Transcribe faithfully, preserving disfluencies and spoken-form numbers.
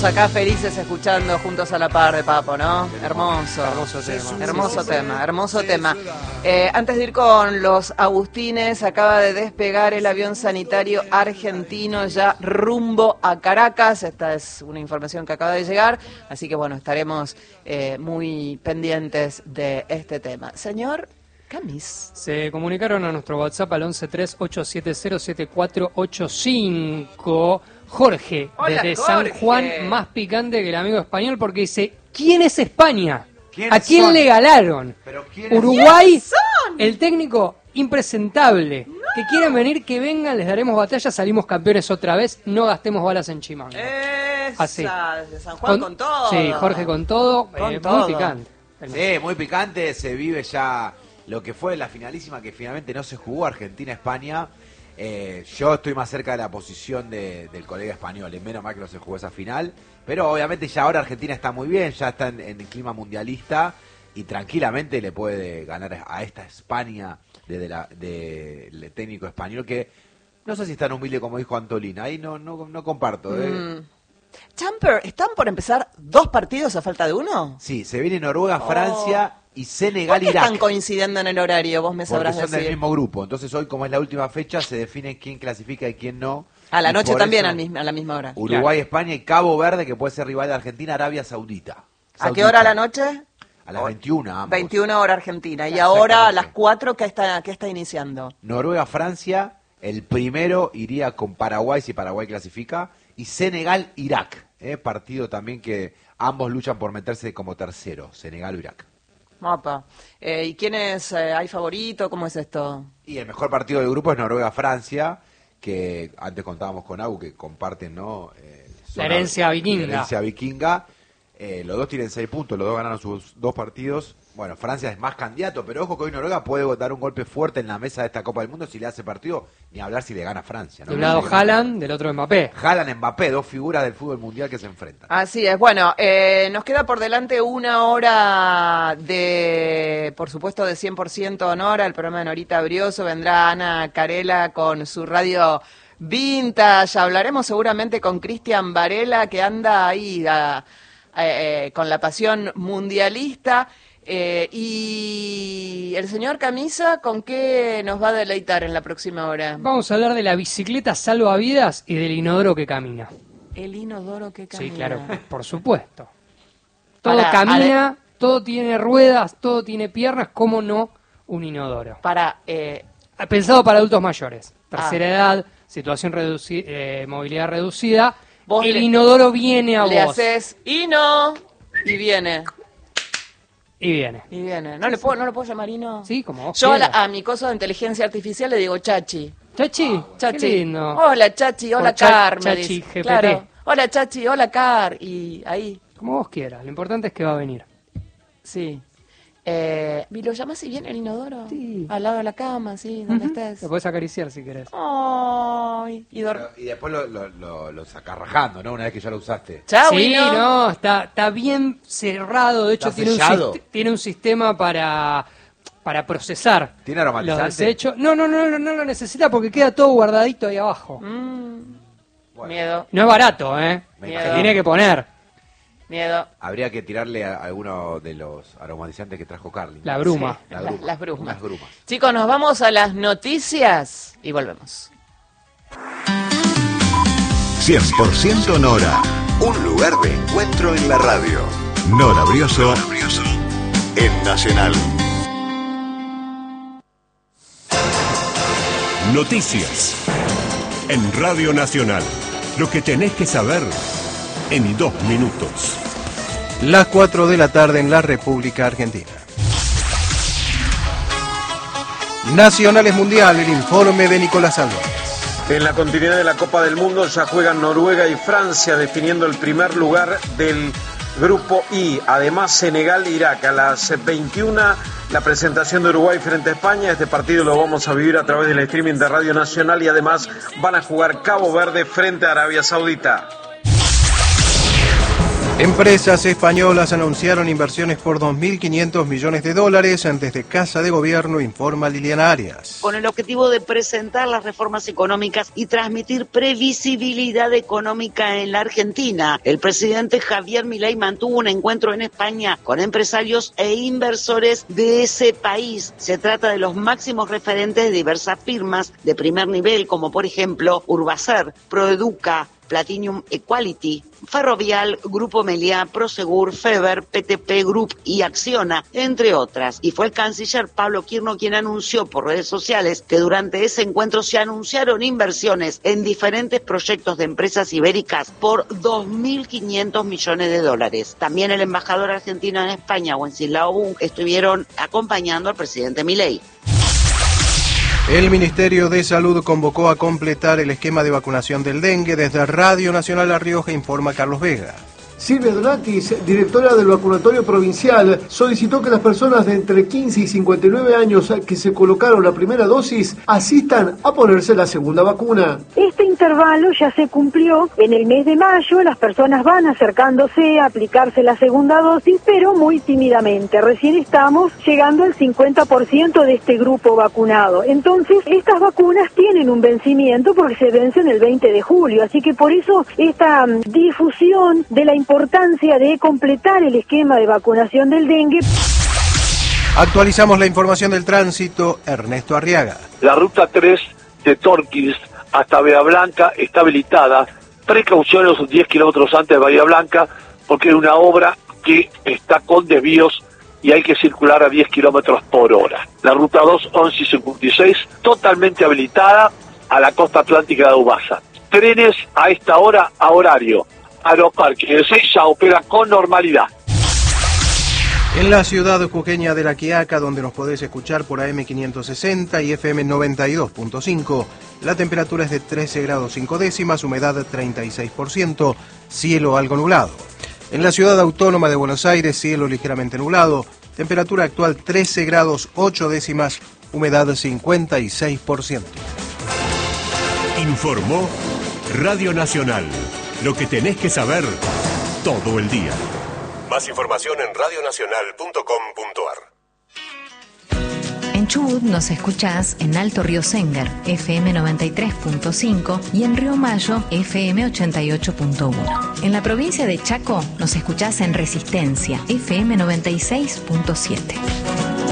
Estamos acá felices escuchando Juntos a la Par de Papo, ¿no? Hermoso. Hermoso tema. Hermoso tema, hermoso tema. Eh, antes de ir con los Agustines, acaba de despegar el avión sanitario argentino ya rumbo a Caracas. Esta es una información que acaba de llegar, así que bueno, estaremos eh, muy pendientes de este tema. Señor Camis. Se comunicaron a nuestro WhatsApp al once tres ocho siete cero siete cuatro ocho cinco. Jorge, Hola, desde Jorge. San Juan, más picante que el amigo español, porque dice, ¿quién es España? ¿A quién son? le galaron? ¿Pero quiénes Uruguay, ¿Quiénes son? el técnico impresentable. No. Que quieran venir, que vengan, les daremos batalla, salimos campeones otra vez, no gastemos balas en Chimanga. Esa, Así. desde San Juan con, con todo. Sí, Jorge con todo, Con eh, todo. muy picante. Sí, muy picante, se vive ya lo que fue la finalísima que finalmente no se jugó, Argentina-España. Eh, yo estoy más cerca de la posición de, del colega español, en menos mal que no se jugó esa final, pero obviamente ya ahora Argentina está muy bien, ya está en, en el clima mundialista y tranquilamente le puede ganar a esta España desde la, de, de técnico español, que no sé si es tan humilde como dijo Antolina, ahí no, no, no comparto. ¿eh? Mm. Champer, ¿están por empezar dos partidos a falta de uno? Sí, se viene Noruega, Oh. Francia y ¿Por Senegal, qué Irak. están coincidiendo en el horario? Vos me Porque sabrás son decir. del mismo grupo. Entonces hoy, como es la última fecha, se define quién clasifica y quién no. A la Y noche por también eso, al mismo, a la misma hora. Uruguay, España y Cabo Verde, que puede ser rival de Argentina, Arabia Saudita. ¿A qué Saudita. hora a la noche? A las veintiuna, ambos. veintiuna hora Argentina. Y Exactamente. ahora a las cuatro, ¿qué está, qué está iniciando? Noruega, Francia, el primero iría con Paraguay si Paraguay clasifica. Y Senegal, Irak. ¿eh? Partido también que ambos luchan por meterse como tercero, Senegal o Irak. Mapa. Eh, ¿Y quiénes eh, hay favorito? ¿Cómo es esto? Y el mejor partido del grupo es Noruega-Francia, que antes contábamos con Agu, que comparten, ¿no? Eh, La herencia vikinga. La herencia vikinga. Eh, los dos tienen seis puntos, los dos ganaron sus dos partidos. Bueno, Francia es más candidato, pero ojo que hoy Noruega puede dar un golpe fuerte en la mesa de esta Copa del Mundo si le hace partido, ni hablar si le gana a Francia. ¿no? De un lado Haaland, del otro Mbappé. Haaland, Mbappé, dos figuras del fútbol mundial que se enfrentan. Así es. Bueno, eh, nos queda por delante una hora de, por supuesto, de cien por ciento Honor, el programa de Norita Brioso. Vendrá Ana Carela con su radio Vintage. Hablaremos seguramente con Cristian Varela, que anda ahí a, a, eh, con la pasión mundialista. Eh, y el señor Camisa, ¿con qué nos va a deleitar en la próxima hora? Vamos a hablar de la bicicleta salvavidas y del inodoro que camina. El inodoro que camina. Sí, claro, por supuesto. Todo Para- camina, ade- todo tiene ruedas, todo tiene piernas, ¿cómo no un inodoro? Para... Eh, Pensado para adultos mayores, tercera Ah. edad, situación reduci- eh, movilidad reducida. Vos el le- inodoro viene a le vos. haces y no y viene Y viene. y viene. No le puedo, no lo puedo llamar y no. Sí, como vos Yo a, la- quieras. a mi coso de inteligencia artificial le digo Chachi. Chachi, Chachi. qué lindo. Hola Chachi, hola O Cha- Car, me Chachi dice. G P T. Claro. Hola Chachi, hola Car y ahí, Como vos quieras, lo importante es que va a venir. sí. Eh, ¿y lo llamas y viene el inodoro? Sí. Al lado de la cama, sí, donde Ujú. estés. Lo podés acariciar si querés. Ay, y dor- Pero- y después lo, lo, lo, lo sacás rajando, ¿no? Una vez que ya lo usaste. Chau, Sí, y no. no, está, está bien cerrado. De hecho, ¿Está tiene un, sellado? sist- tiene un sistema para, para procesar ¿Tiene los aromatizante? desechos. No, no, no, no, no lo necesita porque queda todo guardadito ahí abajo. Mm, Bueno, miedo, No es barato, ¿eh? Me Se imagino. tiene que poner miedo. habría que tirarle a alguno de los aromatizantes que trajo Carly. la bruma. Sí. La- las brumas. Las brumas. Chicos, nos vamos a las noticias y volvemos. cien por ciento Nora, un lugar de encuentro en la radio. Nora Brioso, en Nacional. Noticias. En Radio Nacional. Lo que tenés que saber en dos minutos. Las cuatro de la tarde en la República Argentina. Nacionales Mundial, el informe de Nicolás Álvarez. En la continuidad de la Copa del Mundo ya juegan Noruega y Francia definiendo el primer lugar del Grupo I. Además Senegal e Irak. A las veintiuna la presentación de Uruguay frente a España. Este partido lo vamos a vivir a través del streaming de Radio Nacional y además van a jugar Cabo Verde frente a Arabia Saudita. Empresas españolas anunciaron inversiones por dos mil quinientos millones de dólares desde Casa de Gobierno, informa Liliana Arias. Con el objetivo de presentar las reformas económicas y transmitir previsibilidad económica en la Argentina, el presidente Javier Milei mantuvo un encuentro en España con empresarios e inversores de ese país. Se trata de los máximos referentes de diversas firmas de primer nivel, como por ejemplo Urbacer, Proeduca, Platinum Equality, Ferrovial, Grupo Meliá, Prosegur, Feber, P T P Group y Acciona, entre otras. Y fue el canciller Pablo Quirno quien anunció por redes sociales que durante ese encuentro se anunciaron inversiones en diferentes proyectos de empresas ibéricas por dos mil quinientos millones de dólares. También el embajador argentino en España, Wenceslao Bung, estuvieron acompañando al presidente Milei. El Ministerio de Salud convocó a completar el esquema de vacunación del dengue. Desde Radio Nacional La Rioja informa Carlos Vega. Silvia Donatis, directora del vacunatorio provincial, solicitó que las personas de entre quince y cincuenta y nueve años que se colocaron la primera dosis asistan a ponerse la segunda vacuna. Este intervalo ya se cumplió en el mes de mayo, las personas van acercándose a aplicarse la segunda dosis, pero muy tímidamente. Recién estamos llegando al cincuenta por ciento de este grupo vacunado. Entonces, estas vacunas tienen un vencimiento porque se vencen el veinte de julio, así que por eso esta um, difusión de la importancia importancia de completar el esquema de vacunación del dengue. Actualizamos la información del tránsito. Ernesto Arriaga. La ruta tres de Torquils hasta Bahía Blanca está habilitada. Precaución los diez kilómetros antes de Bahía Blanca porque es una obra que está con desvíos y hay que circular a diez kilómetros por hora. La ruta dos, once y cincuenta y seis, totalmente habilitada a la costa atlántica de Ubasa. Trenes a esta hora a horario. Aeroparque de Ezeiza opera con normalidad. En la ciudad jujeña de La Quiaca, donde nos podés escuchar por A M quinientos sesenta y F M noventa y dos punto cinco, la temperatura es de trece grados cinco décimas, humedad treinta y seis por ciento, cielo algo nublado. En la ciudad autónoma de Buenos Aires, cielo ligeramente nublado, temperatura actual trece grados ocho décimas, humedad cincuenta y seis por ciento. Informó Radio Nacional. Lo que tenés que saber todo el día. Más información en radio nacional punto com punto a r. En Chubut nos escuchás en Alto Río Sengar, F M noventa y tres punto cinco y en Río Mayo, F M ochenta y ocho punto uno. En la provincia de Chaco nos escuchás en Resistencia, F M noventa y seis punto siete.